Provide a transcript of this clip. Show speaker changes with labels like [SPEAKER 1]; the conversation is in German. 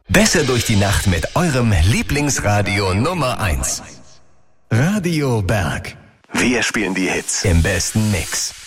[SPEAKER 1] Besser durch die Nacht mit eurem Lieblingsradio Nummer 1. Radio Berg. Wir spielen die Hits im besten Mix.